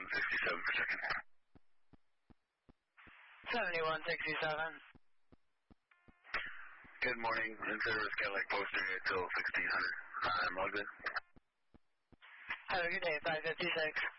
7167 per second. 7167. Good morning. In service, Cadillac Post area till 1600. I'm logged in. Have a good day, 556.